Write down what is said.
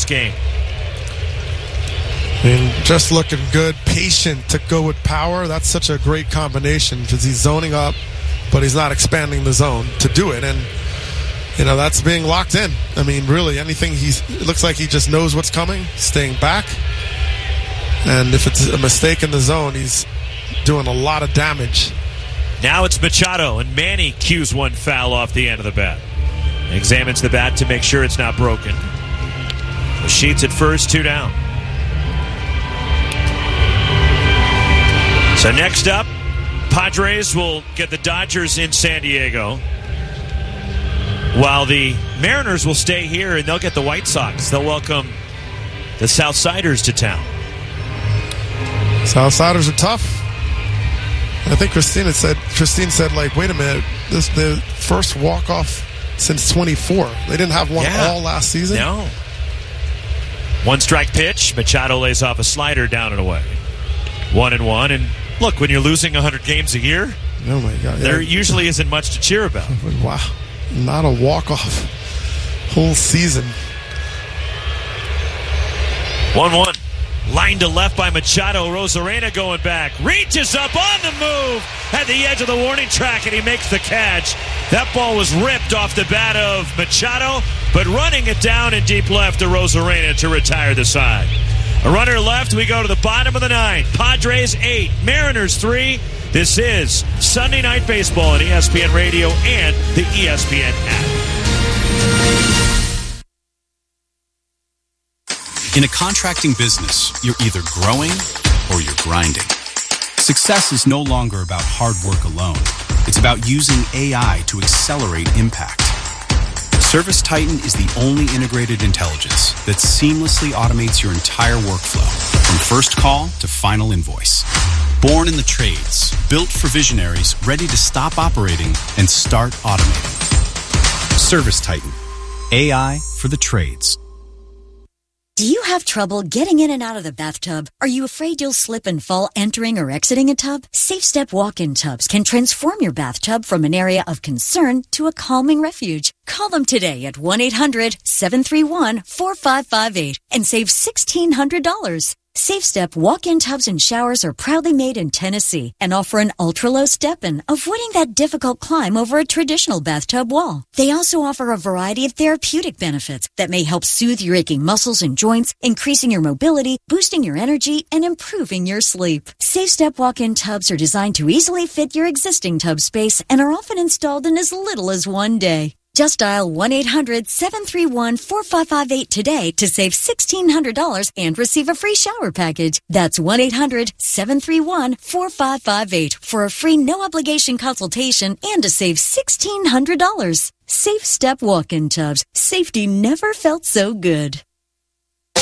this game. I mean, just looking good, patient to go with power. That's such a great combination because he's zoning up, but he's not expanding the zone to do it. And, you know, that's being locked in. I mean, really, anything it looks like he just knows what's coming, staying back. And if it's a mistake in the zone, he's doing a lot of damage. Now it's Machado, and Manny cues one foul off the end of the bat. Examines the bat to make sure it's not broken. The Sheets at first, 2 down. So next up, Padres will get the Dodgers in San Diego, while the Mariners will stay here and they'll get the White Sox. They'll welcome the Southsiders to town. Southsiders are tough. I think Christine said, like, wait a minute, this is the first walk-off since 24. They didn't have one all last season. No. 1-strike pitch. Machado lays off a slider down and away. 1-1. And look, when you're losing 100 games a year, oh my God, there usually isn't much to cheer about. Wow. Not a walk-off whole season. 1-1. Line to left by Machado. Rosarena going back. Reaches up on the move at the edge of the warning track, and he makes the catch. That ball was ripped off the bat of Machado, but running it down in deep left to Rosarena to retire the side. A runner left. We go to the bottom of the 9. Padres 8, Mariners 3. This is Sunday Night Baseball on ESPN Radio and the ESPN app. In a contracting business, you're either growing or you're grinding. Success is no longer about hard work alone. It's about using AI to accelerate impact. ServiceTitan is the only integrated intelligence that seamlessly automates your entire workflow, from first call to final invoice. Born in the trades, built for visionaries ready to stop operating and start automating. ServiceTitan. AI for the trades. Do you have trouble getting in and out of the bathtub? Are you afraid you'll slip and fall entering or exiting a tub? SafeStep walk-in tubs can transform your bathtub from an area of concern to a calming refuge. Call them today at 1-800-731-4558 and save $1,600. SafeStep walk-in tubs and showers are proudly made in Tennessee and offer an ultra-low step-in, avoiding that difficult climb over a traditional bathtub wall. They also offer a variety of therapeutic benefits that may help soothe your aching muscles and joints, increasing your mobility, boosting your energy, and improving your sleep. SafeStep walk-in tubs are designed to easily fit your existing tub space and are often installed in as little as 1 day. Just dial 1-800-731-4558 today to save $1,600 and receive a free shower package. That's 1-800-731-4558 for a free no-obligation consultation and to save $1,600. Safe Step walk-in tubs. Safety never felt so good.